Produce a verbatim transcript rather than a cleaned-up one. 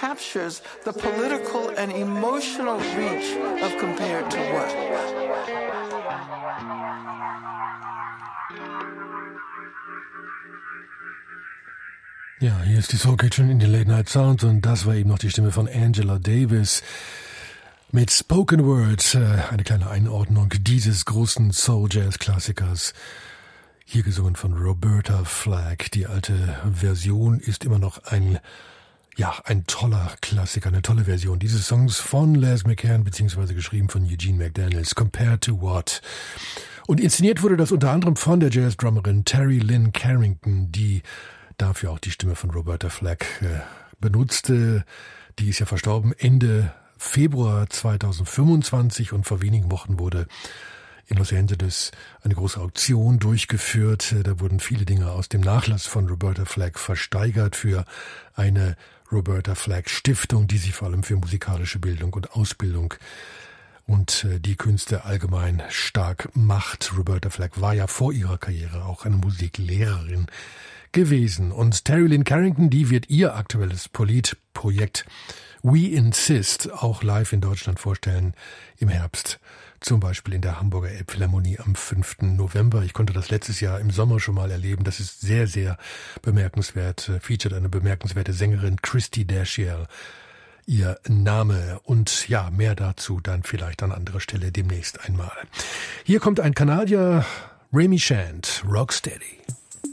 captures the political and emotional reach of Compared to What. Ja, hier ist die Soul Kitchen in den Late Night Sound und das war eben noch die Stimme von Angela Davis mit Spoken Word, eine kleine Einordnung dieses großen Soul-Jazz-Klassikers. Hier gesungen von Roberta Flack. Die alte Version ist immer noch ein, ja, ein toller Klassiker, eine tolle Version dieses Songs von Les McCann, beziehungsweise geschrieben von Eugene McDaniels, Compared to What. Und inszeniert wurde das unter anderem von der Jazz-Drummerin Terry Lynn Carrington, die dafür auch die Stimme von Roberta Flack äh, benutzte. Die ist ja verstorben Ende Februar zweitausendfünfundzwanzig und vor wenigen Wochen wurde in Los Angeles eine große Auktion durchgeführt. Da wurden viele Dinge aus dem Nachlass von Roberta Flack versteigert für eine Roberta Flack Stiftung, die sich vor allem für musikalische Bildung und Ausbildung und die Künste allgemein stark macht. Roberta Flack war ja vor ihrer Karriere auch eine Musiklehrerin gewesen. Und Terry Lynn Carrington, die wird ihr aktuelles Politprojekt We Insist auch live in Deutschland vorstellen im Herbst. Zum Beispiel in der Hamburger Elbphilharmonie am fünften November. Ich konnte das letztes Jahr im Sommer schon mal erleben. Das ist sehr, sehr bemerkenswert. Featured eine bemerkenswerte Sängerin, Christy Dashiell. Ihr Name und ja, mehr dazu dann vielleicht an anderer Stelle demnächst einmal. Hier kommt ein Kanadier, Remy Shand, Rocksteady.